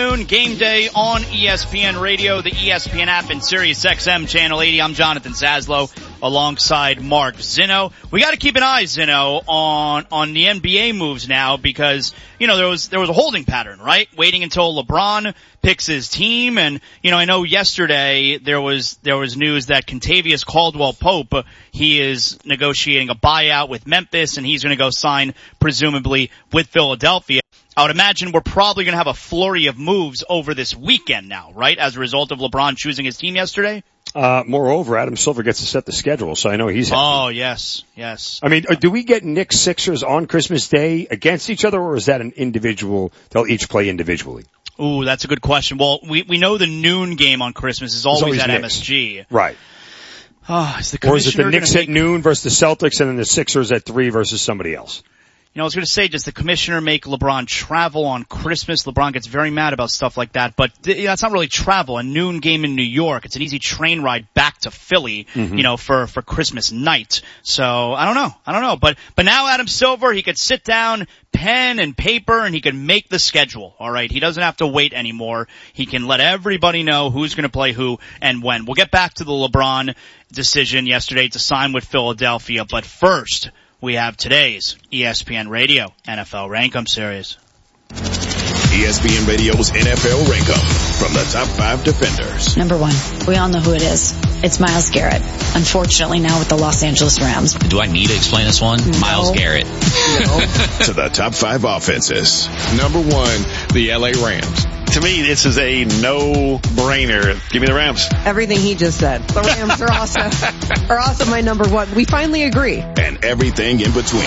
afternoon, game day on ESPN Radio, the ESPN app, and Sirius XM Channel 80. I'm Jonathan Zaslow alongside Mark Zinno. We got to keep an eye, Zinno, on the NBA moves now because, you know, there was a holding pattern, right? Waiting until LeBron picks his team. And, you know, I know yesterday there was news that Kentavious Caldwell-Pope, he is negotiating a buyout with Memphis and he's going to go sign presumably with Philadelphia. I would imagine we're probably going to have a flurry of moves over this weekend now, right? As a result of LeBron choosing his team yesterday? Moreover, Adam Silver gets to set the schedule, so I know he's happy. Oh, yes. I mean, do we get Knicks Sixers on Christmas Day against each other, or is that an individual, they'll each play individually? Ooh, that's a good question. Well, we know the noon game on Christmas is always at Knicks. MSG. Right. Oh, is the or is it the Knicks at noon versus the Celtics and then the Sixers at 3 versus somebody else? You know, I was going to say, does the commissioner make LeBron travel on Christmas? LeBron gets very mad about stuff like that, but that's not really travel. A noon game in New York, it's an easy train ride back to Philly, you know, for Christmas night. So, I don't know. But now Adam Silver, he could sit down, pen and paper, and he can make the schedule, alright? He doesn't have to wait anymore. He can let everybody know who's going to play who and when. We'll get back to the LeBron decision yesterday to sign with Philadelphia, but first, we have today's ESPN Radio NFL Rankum Series. ESPN Radio's NFL Rankum from the top 5 defenders. Number 1, we all know who it is. It's Myles Garrett. Unfortunately now with the Los Angeles Rams. Do I need to explain this one? No. Myles Garrett. No. To the top 5 offenses. Number 1, the LA Rams. To me, this is a no-brainer. Give me the Rams. Everything he just said. The Rams are also my number 1. We finally agree. And everything in between.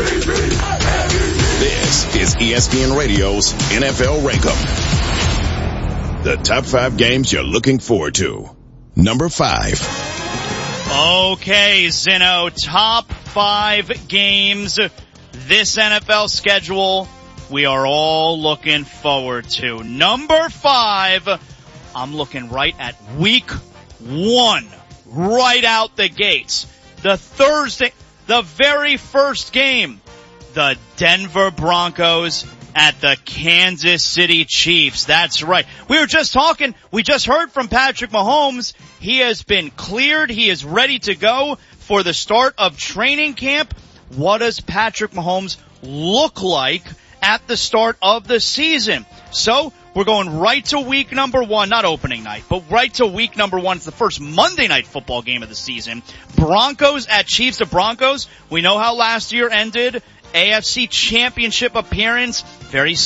This is ESPN Radio's NFL Rankum. The top 5 games you're looking forward to. Number 5. Okay, Zinno, top 5 games this NFL schedule we are all looking forward to. Number 5, I'm looking right at week 1, right out the gates. The very first game, the Denver Broncos at the Kansas City Chiefs. That's right. We just heard from Patrick Mahomes. He has been cleared. He is ready to go for the start of training camp. What does Patrick Mahomes look like at the start of the season? So we're going right to week number 1, not opening night, but right to week number 1. It's the first Monday night football game of the season. Broncos at Chiefs. The Broncos, we know how last year ended. AFC Championship appearance. Very